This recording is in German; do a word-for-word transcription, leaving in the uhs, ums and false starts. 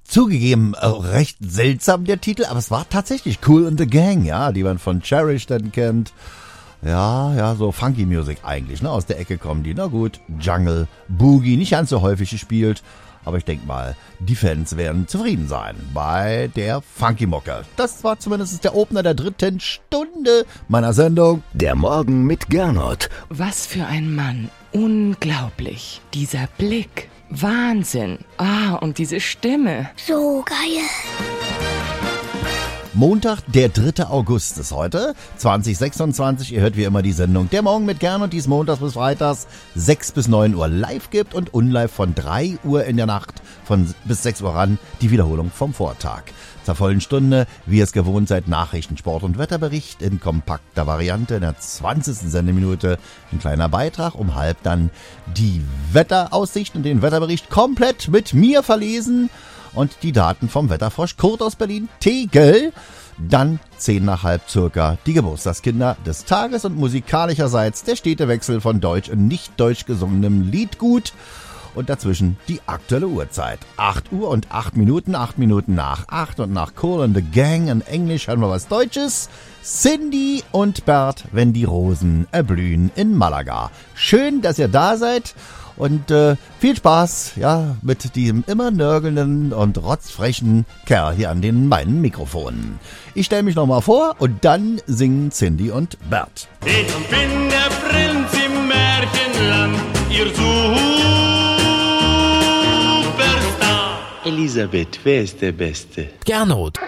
Zugegeben, äh, recht seltsam der Titel, aber es war tatsächlich Kool and the Gang, ja, die man von Cherish dann kennt. Ja, ja, so Funky Music eigentlich, ne, aus der Ecke kommen die. Na gut, Jungle, Boogie, nicht ganz so häufig gespielt, aber ich denke mal, die Fans werden zufrieden sein bei der Funky-Mucke. Das war zumindest der Opener der dritten Stunde meiner Sendung. Der Morgen mit Gernot. Was für ein Mann. Unglaublich. Dieser Blick. Wahnsinn. Ah, und diese Stimme. So geil. Montag, der dritte August ist heute, zwanzig sechsundzwanzig. Ihr hört wie immer die Sendung Der Morgen mit Gernot, die es montags bis freitags sechs bis neun Uhr live gibt und unlive von drei Uhr in der Nacht von bis sechs Uhr ran, die Wiederholung vom Vortag. Zur vollen Stunde, wie ihr es gewohnt seid, Nachrichten, Sport und Wetterbericht in kompakter Variante in der zwanzigsten Sendeminute. Ein kleiner Beitrag, um halb dann die Wetteraussicht und den Wetterbericht komplett mit mir verlesen. Und die Daten vom Wetterfrosch Kurt aus Berlin, Tegel. Dann zehn nach halb circa die Geburtstagskinder des Tages und musikalischerseits der Städtewechsel von deutsch und nicht deutsch gesungenem Liedgut. Und dazwischen die aktuelle Uhrzeit. acht Uhr und acht Minuten, acht Minuten nach acht und nach Kool and the Gang in Englisch hören wir was Deutsches. Cindy und Bert, wenn die Rosen erblühen in Malaga. Schön, dass ihr da seid. Und äh, viel Spaß, ja, mit diesem immer nörgelnden und rotzfrechen Kerl hier an den meinen Mikrofonen. Ich stelle mich nochmal vor und dann singen Cindy und Bert. Ich bin der Prinz im Märchenland, ihr Superstar. Elisabeth, wer ist der Beste? Gernot.